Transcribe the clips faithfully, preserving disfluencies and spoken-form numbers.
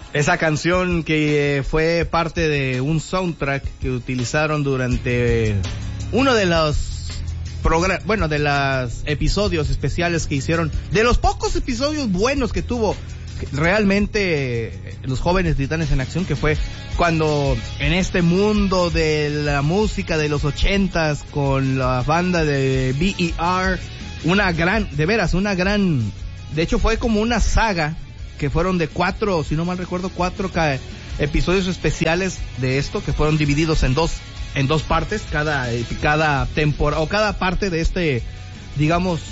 Esa canción que fue parte de un soundtrack que utilizaron durante uno de los programas, bueno, de los episodios especiales que hicieron, de los pocos episodios buenos que tuvo realmente los Jóvenes Titanes en Acción, que fue cuando en este mundo de la música de los ochentas con la banda de B E R, una gran, de veras, una gran, de hecho fue como una saga que fueron de cuatro, si no mal recuerdo, cuatro ca- episodios especiales de esto, que fueron divididos en dos, en dos partes, cada, cada temporada, o cada parte de este, digamos,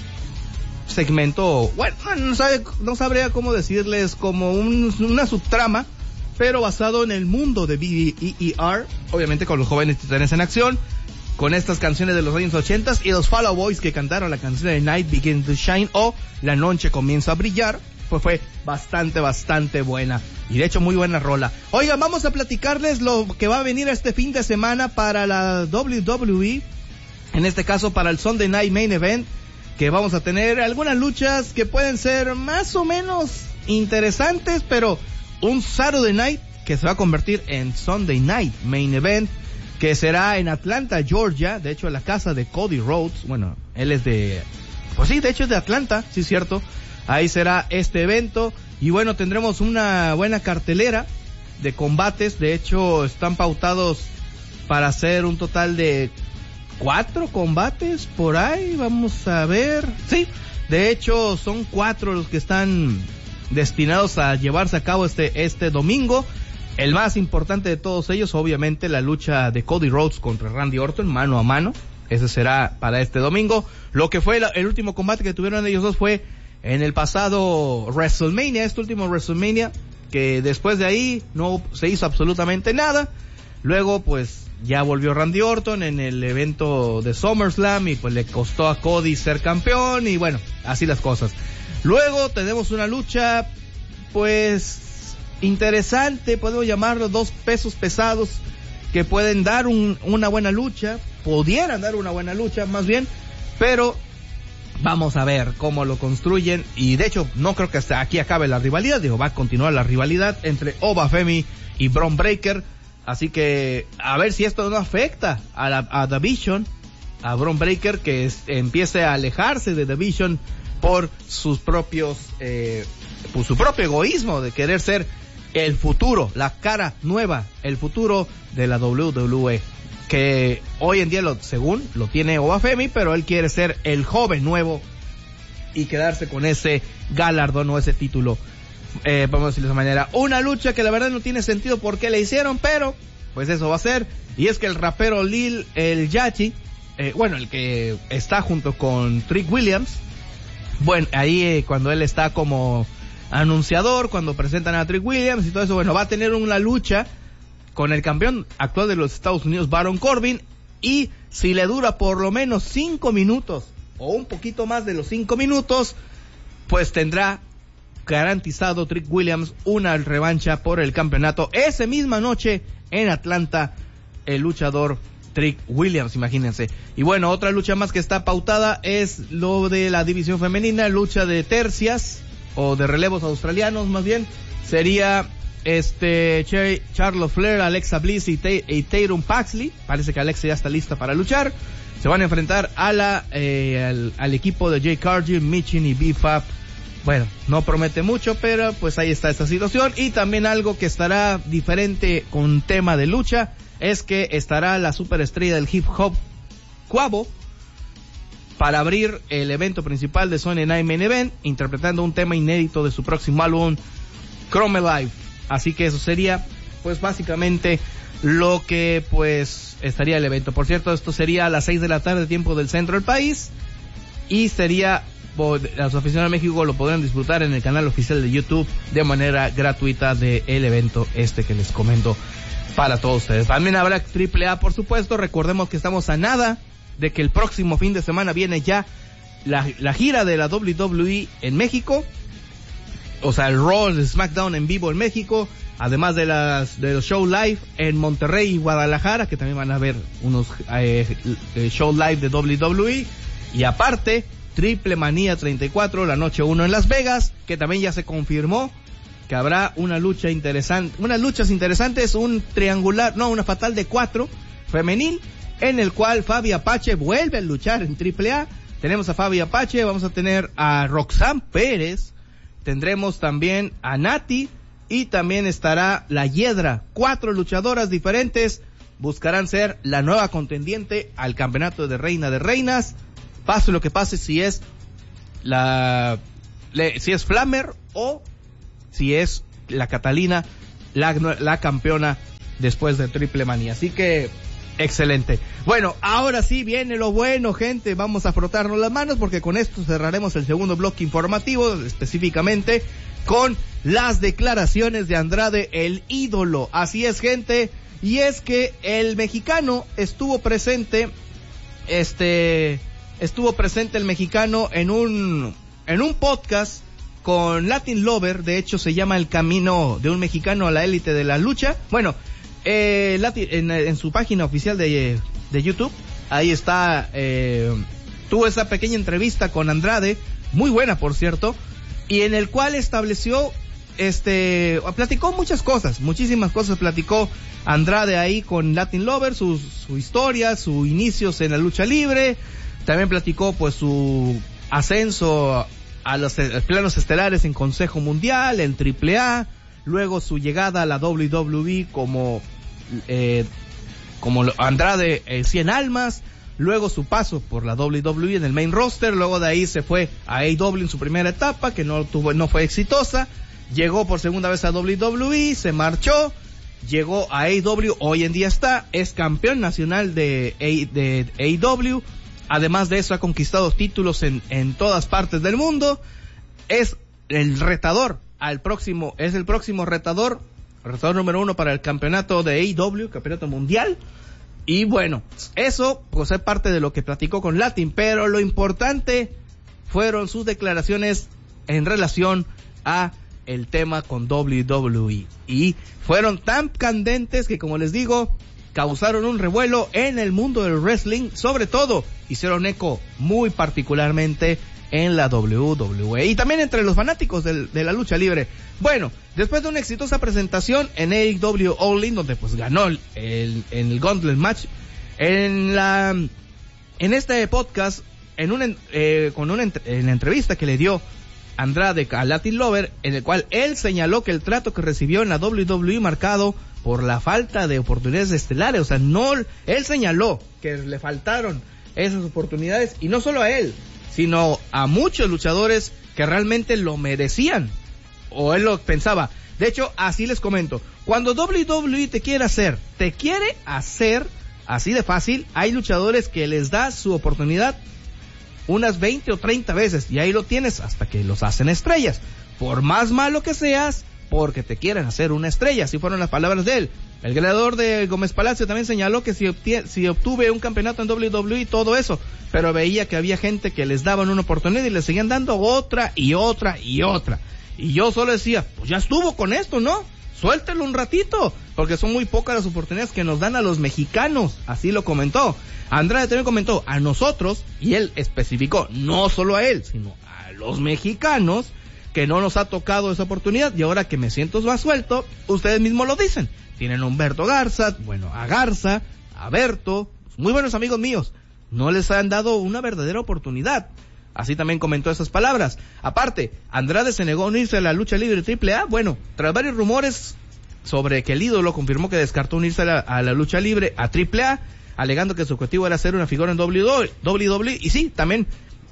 segmento, bueno, no, sabe, no sabría cómo decirles, como un, una subtrama, pero basado en el mundo de B E R, obviamente con los Jóvenes Titanes en Acción, con estas canciones de los años ochentas, y los Fall Out Boys que cantaron la canción de Night Begins to Shine, o La Noche Comienza a Brillar. Pues fue bastante, bastante buena. Y de hecho muy buena rola. Oigan, vamos a platicarles lo que va a venir este fin de semana para la W W E. En este caso para el Sunday Night Main Event. Que vamos a tener algunas luchas que pueden ser más o menos interesantes. Pero un Saturday Night que se va a convertir en Sunday Night Main Event. Que será en Atlanta, Georgia. De hecho en la casa de Cody Rhodes. Bueno, él es de... Pues sí, de hecho es de Atlanta, sí es cierto. Ahí será este evento y bueno, tendremos una buena cartelera de combates. De hecho, están pautados para hacer un total de cuatro combates por ahí. Vamos a ver. Sí, de hecho, son cuatro los que están destinados a llevarse a cabo este, este domingo. El más importante de todos ellos, obviamente, la lucha de Cody Rhodes contra Randy Orton, mano a mano. Ese será para este domingo. Lo que fue la, el último combate que tuvieron ellos dos fue en el pasado WrestleMania, este último WrestleMania, que después de ahí no se hizo absolutamente nada. Luego pues ya volvió Randy Orton en el evento de SummerSlam y pues le costó a Cody ser campeón y bueno, así las cosas. Luego tenemos una lucha pues interesante, podemos llamarlo dos pesos pesados que pueden dar un, una buena lucha, pudieran dar una buena lucha más bien, pero vamos a ver cómo lo construyen y de hecho no creo que hasta aquí acabe la rivalidad, digo, va a continuar la rivalidad entre Ova Femi y Bron Breakker, así que a ver si esto no afecta a, la, a The Vision, a Bron Breakker, que es, empiece a alejarse de The Vision por sus propios, eh, por su propio egoísmo de querer ser el futuro, la cara nueva, el futuro de la W W E. Que hoy en día, lo, según, lo tiene Ova Femi, pero él quiere ser el joven nuevo y quedarse con ese galardón o ese título, eh, vamos a decirlo de esa manera. Una lucha que la verdad no tiene sentido por qué le hicieron, pero pues eso va a ser. Y es que el rapero Lil El Yachty, eh, bueno, el que está junto con Trick Williams, bueno, ahí eh, cuando él está como anunciador, cuando presentan a Trick Williams y todo eso, bueno, va a tener una lucha con el campeón actual de los Estados Unidos, Baron Corbin, y si le dura por lo menos cinco minutos, o un poquito más de los cinco minutos, pues tendrá garantizado Trick Williams una revancha por el campeonato esa misma noche en Atlanta, el luchador Trick Williams, imagínense. Y bueno, otra lucha más que está pautada es lo de la división femenina, lucha de tercias, o de relevos australianos más bien, sería este Ch- Charlotte Flair, Alexa Bliss y, T- y Tatum Paxley. Parece que Alexa ya está lista para luchar. Se van a enfrentar a la eh, al, al equipo de Jay Cargill, Michin y B-Fab. Bueno, no promete mucho, pero pues ahí está esta situación. Y también algo que estará diferente con tema de lucha es que estará la superestrella del hip hop, Quavo, para abrir el evento principal de Sunday Night Main Event, interpretando un tema inédito de su próximo álbum, Chrome Live. Así que eso sería, pues básicamente, lo que, pues, estaría el evento. Por cierto, esto sería a las seis de la tarde, tiempo del centro del país, y sería, los aficionados de México lo podrán disfrutar en el canal oficial de YouTube de manera gratuita del evento este que les comento para todos ustedes. También habrá Triple A, por supuesto. Recordemos que estamos a nada de que el próximo fin de semana viene ya la, la gira de la W W E en México, o sea, el Raw, el SmackDown en vivo en México, además de las de los show live en Monterrey y Guadalajara, que también van a haber unos eh, show live de W W E, y aparte Triple Manía treinta y cuatro, la noche uno en Las Vegas, que también ya se confirmó que habrá una lucha interesante, unas luchas interesantes, un triangular, no, una fatal de cuatro femenil, en el cual Fabi Apache vuelve a luchar en triple A. Tenemos a Fabi Apache, vamos a tener a Roxanne Pérez, tendremos también a Nati y también estará la Hiedra. Cuatro luchadoras diferentes buscarán ser la nueva contendiente al campeonato de Reina de Reinas. Pase lo que pase, si es la, le, si es Flammer o si es la Catalina, la, la campeona después de Triple Manía. Así que excelente. Bueno, ahora sí viene lo bueno, gente. Vamos a frotarnos las manos porque con esto cerraremos el segundo bloque informativo, específicamente con las declaraciones de Andrade, el ídolo. Así es, gente. Y es que el mexicano estuvo presente, este, estuvo presente el mexicano en un, en un podcast con Latin Lover. De hecho, se llama El Camino de un Mexicano a la Élite de la Lucha. Bueno, eh, Latin, en, en su página oficial de, de YouTube, ahí está, eh, tuvo esa pequeña entrevista con Andrade, muy buena, por cierto, y en el cual estableció, este, platicó muchas cosas, muchísimas cosas platicó Andrade ahí con Latin Lover, su, su historia, sus inicios en la lucha libre. También platicó pues su ascenso a los planos estelares en Consejo Mundial, en triple A, luego su llegada a la W W E como eh, como Andrade eh, cien almas, luego su paso por la W W E en el main roster, luego de ahí se fue a A E W en su primera etapa, que no tuvo, no fue exitosa, llegó por segunda vez a W W E, se marchó, llegó a A E W, hoy en día está, es campeón nacional de, de A E W, además de eso ha conquistado títulos en, en todas partes del mundo, es el retador al próximo, es el próximo retador, retador número uno para el campeonato de A E W, campeonato mundial. Y bueno, eso pues es parte de lo que platicó con Latin, pero lo importante fueron sus declaraciones en relación a el tema con W W E, y fueron tan candentes que, como les digo, causaron un revuelo en el mundo del wrestling, sobre todo hicieron eco muy particularmente en la W W E y también entre los fanáticos del, de la lucha libre. Bueno, después de una exitosa presentación en A E W All In, donde pues ganó el, el, el Gauntlet Match, en la en este podcast, en una eh, con una en la entrevista que le dio Andrade a Latin Lover, en el cual él señaló que el trato que recibió en la W W E marcado por la falta de oportunidades estelares, o sea, no, él señaló que le faltaron esas oportunidades, y no solo a él, sino a muchos luchadores que realmente lo merecían, o él lo pensaba. De hecho, así les comento, cuando W W E te quiere hacer, te quiere hacer así de fácil, hay luchadores que les da su oportunidad unas veinte o treinta veces, y ahí lo tienes hasta que los hacen estrellas, por más malo que seas, porque te quieren hacer una estrella. Así fueron las palabras de él. El ganador de Gómez Palacio también señaló que si, obtie- si obtuve un campeonato en W W E, todo eso, pero veía que había gente que les daban una oportunidad y les seguían dando otra y otra y otra, y yo solo decía, pues ya estuvo con esto, ¿no? Suéltelo un ratito, porque son muy pocas las oportunidades que nos dan a los mexicanos. Así lo comentó. Andrade también comentó a nosotros, y él especificó, no solo a él, sino a los mexicanos, que no nos ha tocado esa oportunidad, y ahora que me siento más suelto, ustedes mismos lo dicen. Tienen a Humberto Garza, bueno, a Garza, a Berto, muy buenos amigos míos, no les han dado una verdadera oportunidad. Así también comentó esas palabras. Aparte, Andrade se negó a unirse a la lucha libre triple A. Bueno, tras varios rumores sobre que el ídolo confirmó que descartó unirse a la, a la lucha libre a triple A, alegando que su objetivo era ser una figura en W W E, y sí, también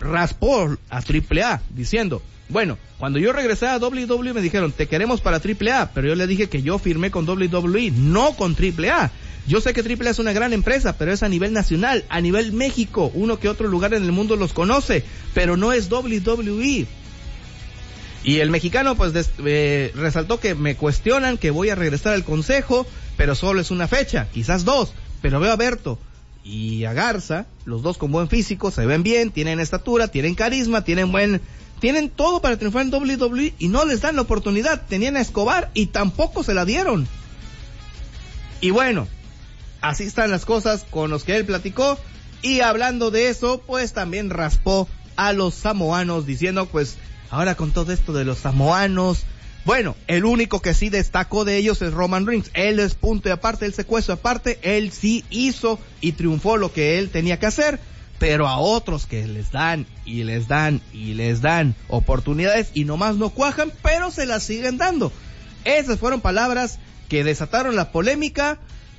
raspó a triple A, diciendo, bueno, cuando yo regresé a W W E me dijeron, te queremos para triple A, pero yo le dije que yo firmé con W W E, no con triple A. Yo sé que triple A es una gran empresa, pero es a nivel nacional, a nivel México, uno que otro lugar en el mundo los conoce, pero no es W W E. Y el mexicano pues des, eh, resaltó que me cuestionan que voy a regresar al consejo, pero solo es una fecha, quizás dos, pero veo a Berto y a Garza, los dos con buen físico, se ven bien, tienen estatura, tienen carisma, tienen buen, tienen todo para triunfar en W W E y no les dan la oportunidad. Tenían a Escobar y tampoco se la dieron. Y bueno, así están las cosas con los que él platicó. Y hablando de eso, pues también raspó a los samoanos, diciendo pues, ahora con todo esto de los samoanos, Bueno, el único que sí destacó de ellos es Roman Reigns. Él es punto y aparte, él se cuesta aparte, él sí hizo y triunfó lo que él tenía que hacer, pero a otros que les dan y les dan y les dan oportunidades y nomás no cuajan, pero se las siguen dando. Esas fueron palabras que desataron la polémica,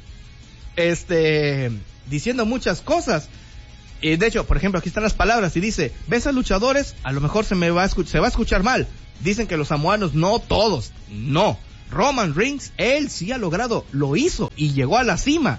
este, diciendo muchas cosas. Y de hecho, por ejemplo, aquí están las palabras y dice, ves a luchadores, a lo mejor se me va a escuchar, se va a escuchar mal. Dicen que los samoanos, no todos, no. Roman Reigns, él sí ha logrado, lo hizo y llegó a la cima.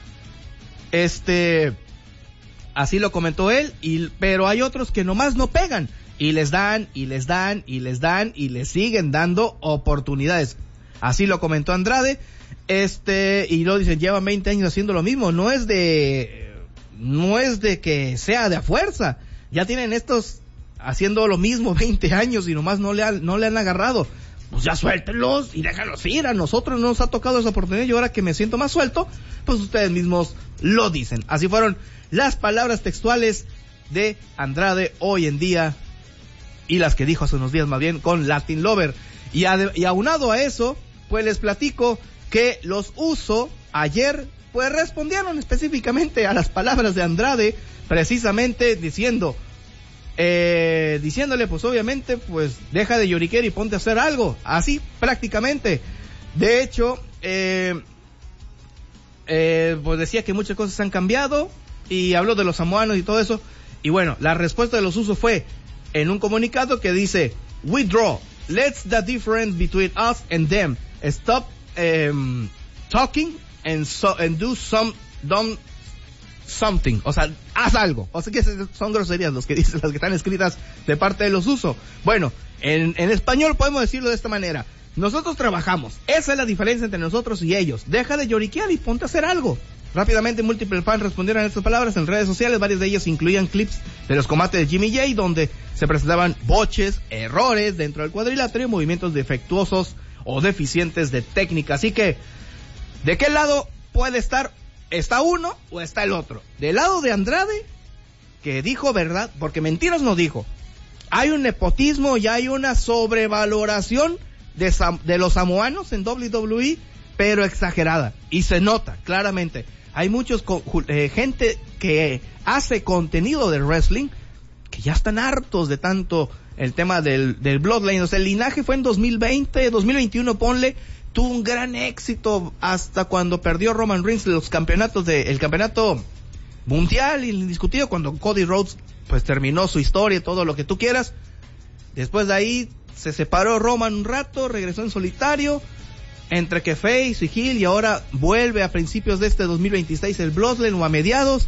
Este, así lo comentó él, y, pero hay otros que nomás no pegan. Y les dan, y les dan, y les dan, y les siguen dando oportunidades. Así lo comentó Andrade, este, y lo dicen, llevan veinte años haciendo lo mismo. No es de, no es de que sea de a fuerza. Ya tienen estos haciendo lo mismo veinte años y nomás no le, ha, no le han agarrado. Pues ya suéltenlos y déjalos ir. A nosotros no nos ha tocado esa oportunidad y ahora que me siento más suelto, pues ustedes mismos lo dicen. Así fueron las palabras textuales de Andrade hoy en día y las que dijo hace unos días más bien con Latin Lover. Y, a, y aunado a eso, pues les platico que los Uso ayer pues respondieron específicamente a las palabras de Andrade, precisamente diciendo... Eh, diciéndole pues obviamente pues deja de lloriquear y ponte a hacer algo, así prácticamente. De hecho eh, eh, pues decía que muchas cosas han cambiado y habló de los samoanos y todo eso, y bueno, la respuesta de los Usos fue en un comunicado que dice, we draw, let's the difference between us and them, stop um, talking and, so, and do some dumb something, o sea, haz algo. O sea que son groserías los que dicen, las que están escritas de parte de los Usos. Bueno, en, en español podemos decirlo de esta manera: nosotros trabajamos, esa es la diferencia entre nosotros y ellos. Deja de lloriquear y ponte a hacer algo. Rápidamente múltiples fans respondieron a estas palabras en redes sociales. Varios de ellos incluían clips de los combates de Jimmy Jay, donde se presentaban boches, errores dentro del cuadrilátero y movimientos defectuosos o deficientes de técnica. Así que, ¿de qué lado puede estar? ¿Está uno o está el otro? Del lado de Andrade, que dijo verdad, porque mentiras no dijo. Hay un nepotismo y hay una sobrevaloración de, de los samoanos en doble u doble u E, pero exagerada. Y se nota claramente. Hay muchos eh, gente que hace contenido de wrestling que ya están hartos de tanto el tema del, del Bloodline. O sea, el linaje fue en dos mil veinte, dos mil veintiuno, ponle, tuvo un gran éxito hasta cuando perdió Roman Reigns los campeonatos de, el campeonato mundial indiscutido, cuando Cody Rhodes pues terminó su historia y todo lo que tú quieras. Después de ahí se separó Roman un rato, regresó en solitario, entre que face y heel, y ahora vuelve a principios de este dos mil veintiséis el Bloodline, o a mediados,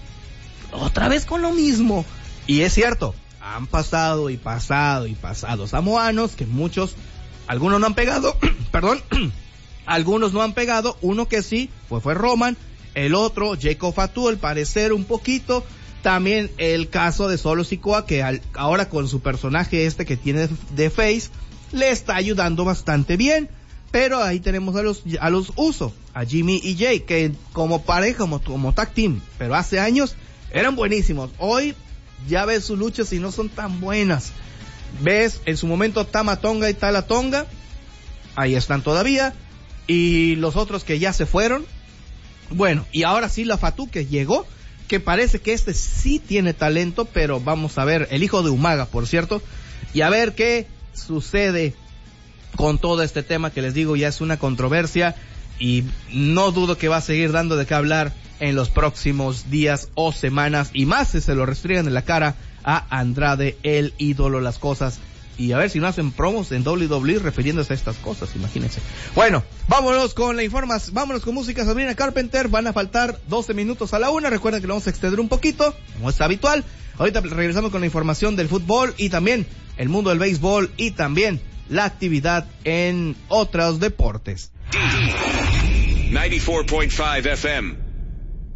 otra vez con lo mismo. Y es cierto, han pasado y pasado y pasado samoanos que muchos, algunos no han pegado, perdón, algunos no han pegado. Uno que sí, pues fue Roman, el otro, Jacob Fatu, al parecer un poquito. También el caso de Solo Sikoa, que al, ahora con su personaje este que tiene de face, le está ayudando bastante bien. Pero ahí tenemos a los, a los Uso, a Jimmy y Jay, que como pareja, como, como tag team, pero hace años eran buenísimos. Hoy ya ves sus luchas y no son tan buenas. Ves en su momento Tama Tonga y Tala Tonga, ahí están todavía, y los otros que ya se fueron. Bueno, y ahora sí la Fatu que llegó, que parece que este sí tiene talento, pero vamos a ver, el hijo de Umaga, por cierto, y a ver qué sucede con todo este tema que les digo, ya es una controversia y no dudo que va a seguir dando de qué hablar en los próximos días o semanas, y más si se lo restringen en la cara a Andrade, el ídolo, las cosas. Y a ver si no hacen promos en doble u doble u E refiriéndose a estas cosas, imagínense. Bueno, vámonos con la información, vámonos con música. Sabrina Carpenter, van a faltar doce minutos a la una, recuerden que lo vamos a extender un poquito, como es habitual. Ahorita regresamos con la información del fútbol y también el mundo del béisbol y también la actividad en otros deportes. noventa y cuatro punto cinco F M